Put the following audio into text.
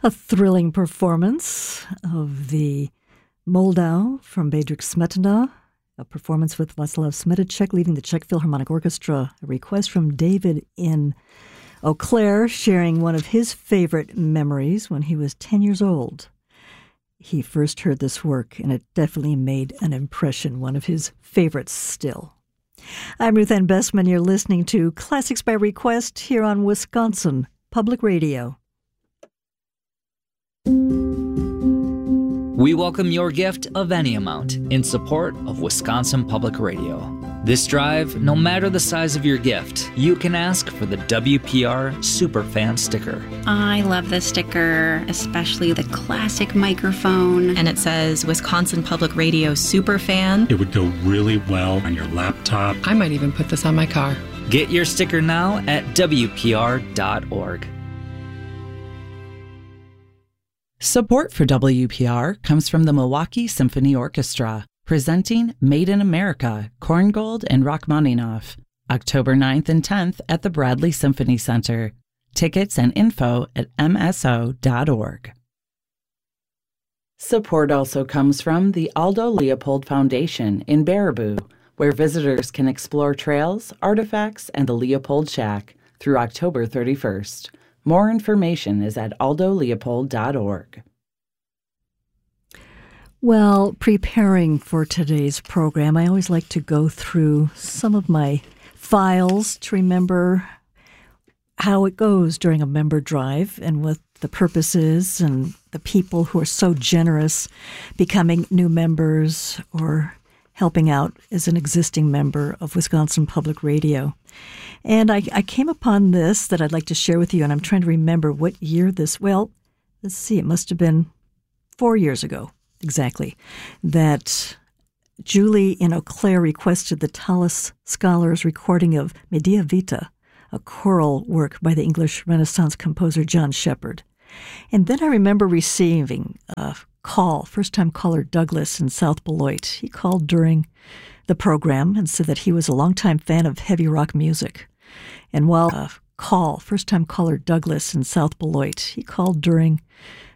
A thrilling performance of the Moldau from Bedřich Smetana, a performance with Václav Smetacek leading the Czech Philharmonic Orchestra, a request from David in Eau Claire, sharing one of his favorite memories when he was 10 years old. He first heard this work, and it definitely made an impression, one of his favorites still. I'm Ruth Ann Bestman. You're listening to Classics by Request here on Wisconsin Public Radio. We welcome your gift of any amount in support of Wisconsin Public Radio. This drive, no matter the size of your gift, you can ask for the WPR Superfan sticker. I love this sticker, especially the classic microphone. And it says Wisconsin Public Radio Superfan. It would go really well on your laptop. I might even put this on my car. Get your sticker now at WPR.org. Support for WPR comes from the Milwaukee Symphony Orchestra, presenting Made in America, Korngold and Rachmaninoff, October 9th and 10th at the Bradley Symphony Center. Tickets and info at mso.org. Support also comes from the Aldo Leopold Foundation in Baraboo, where visitors can explore trails, artifacts, and the Leopold Shack through October 31st. More information is at aldoleopold.org. Well, preparing for today's program, I always like to go through some of my files to remember how it goes during a member drive and what the purpose is and the people who are so generous becoming new members or helping out as an existing member of Wisconsin Public Radio. And I came upon this that I'd like to share with you, and I'm trying to remember what year this, well, let's see, it must have been 4 years ago, exactly, that Julie in Eau Claire requested the Tallis Scholars recording of Medea Vita, a choral work by the English Renaissance composer John Shepherd. And then I remember receiving a call, first-time caller Douglas in South Beloit. He called during the program and said that he was a longtime fan of heavy rock music. And while first-time caller Douglas in South Beloit, he called during